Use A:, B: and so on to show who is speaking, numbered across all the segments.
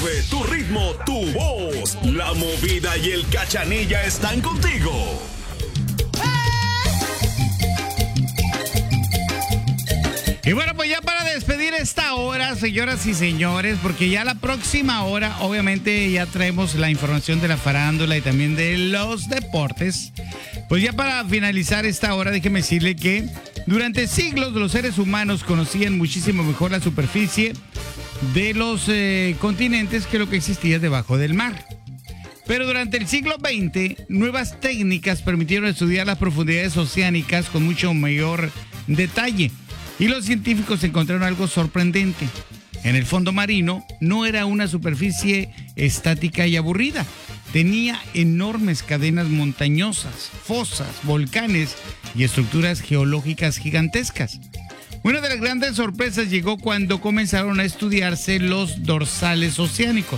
A: tarde, tu ritmo, tu voz. La movida y el cachanilla están contigo.
B: Y bueno, pues ya para despedir esta hora, señoras y señores, porque ya la próxima hora, obviamente, ya traemos la información de la farándula y también de los deportes. Pues ya para finalizar esta hora, déjeme decirle que durante siglos los seres humanos conocían muchísimo mejor la superficie de los continentes que lo que existía debajo del mar. Pero durante el siglo XX, nuevas técnicas permitieron estudiar las profundidades oceánicas con mucho mayor detalle. Y los científicos encontraron algo sorprendente. En el fondo marino no era una superficie estática y aburrida. Tenía enormes cadenas montañosas, fosas, volcanes y estructuras geológicas gigantescas. Una de las grandes sorpresas llegó cuando comenzaron a estudiarse los dorsales oceánicos.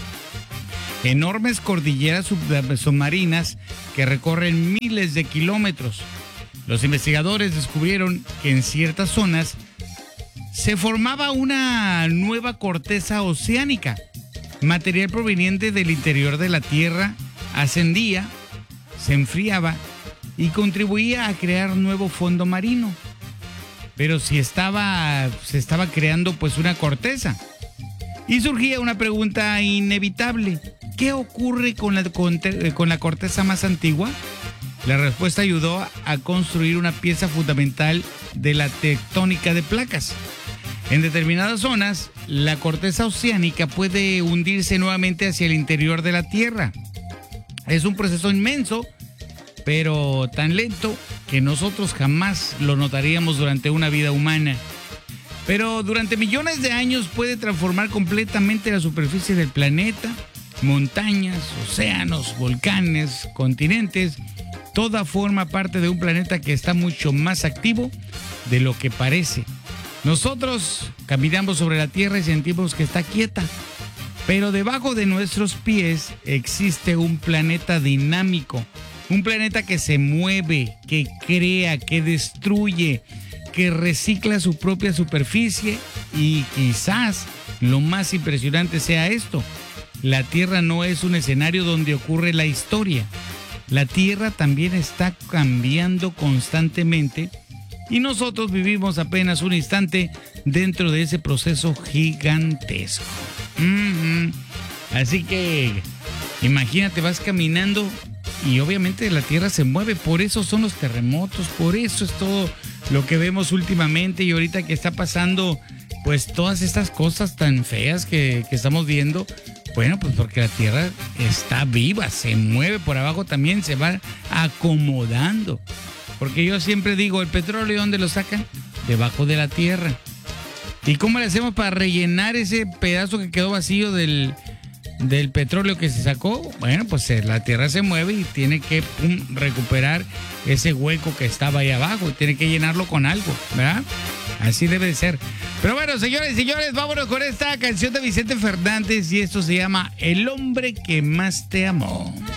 B: Enormes cordilleras submarinas que recorren miles de kilómetros. Los investigadores descubrieron que en ciertas zonas se formaba una nueva corteza oceánica. Material proveniente del interior de la Tierra ascendía, se enfriaba y contribuía a crear nuevo fondo marino. Pero se estaba creando pues una corteza. Y surgía una pregunta inevitable. ¿Qué ocurre con la corteza más antigua? La respuesta ayudó a construir una pieza fundamental de la tectónica de placas. En determinadas zonas, la corteza oceánica puede hundirse nuevamente hacia el interior de la Tierra. Es un proceso inmenso, pero tan lento que nosotros jamás lo notaríamos durante una vida humana. Pero durante millones de años puede transformar completamente la superficie del planeta, montañas, océanos, volcanes, continentes. Toda forma parte de un planeta que está mucho más activo de lo que parece. Nosotros caminamos sobre la Tierra y sentimos que está quieta, pero debajo de nuestros pies existe un planeta dinámico, un planeta que se mueve, que crea, que destruye, que recicla su propia superficie y quizás lo más impresionante sea esto: la Tierra no es un escenario donde ocurre la historia. La Tierra también está cambiando constantemente y nosotros vivimos apenas un instante dentro de ese proceso gigantesco. Así que imagínate, vas caminando y obviamente la Tierra se mueve, por eso son los terremotos, por eso es todo lo que vemos últimamente y ahorita que está pasando pues todas estas cosas tan feas que estamos viendo. Bueno, pues porque la Tierra está viva, se mueve por abajo también, se va acomodando. Porque yo siempre digo, ¿el petróleo dónde lo sacan? Debajo de la Tierra. ¿Y cómo le hacemos para rellenar ese pedazo que quedó vacío del petróleo que se sacó? Bueno, pues la Tierra se mueve y tiene que recuperar ese hueco que estaba ahí abajo y tiene que llenarlo con algo, ¿verdad? Así debe de ser. Pero bueno, señores y señores, vámonos con esta canción de Vicente Fernández y esto se llama El hombre que más te amó.